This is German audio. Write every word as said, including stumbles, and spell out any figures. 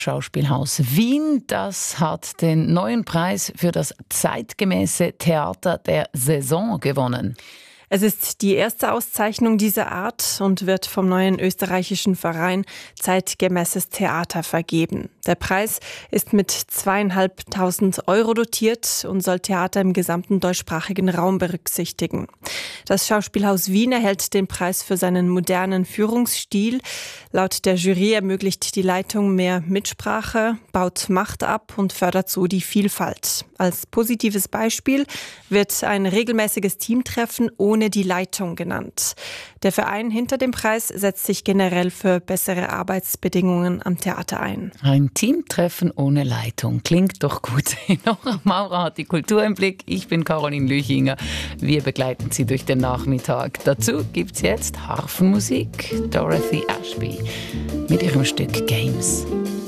Schauspielhaus Wien, das hat den neuen Preis für das zeitgemäße Theater der Saison gewonnen. Es ist die erste Auszeichnung dieser Art und wird vom neuen österreichischen Verein Zeitgemäßes Theater vergeben. Der Preis ist mit zweieinhalbtausend Euro dotiert und soll Theater im gesamten deutschsprachigen Raum berücksichtigen. Das Schauspielhaus Wien erhält den Preis für seinen modernen Führungsstil. Laut der Jury ermöglicht die Leitung mehr Mitsprache, baut Macht ab und fördert so die Vielfalt. Als positives Beispiel wird ein regelmäßiges Teamtreffen ohne die Leitung genannt. Der Verein hinter dem Preis setzt sich generell für bessere Arbeitsbedingungen am Theater ein. Ein Teamtreffen ohne Leitung klingt doch gut. Nora Maurer hat die Kultur im Blick. Ich bin Caroline Lüchinger. Wir begleiten Sie durch den Nachmittag. Dazu gibt es jetzt Harfenmusik. Dorothy Ashby mit ihrem Stück Games.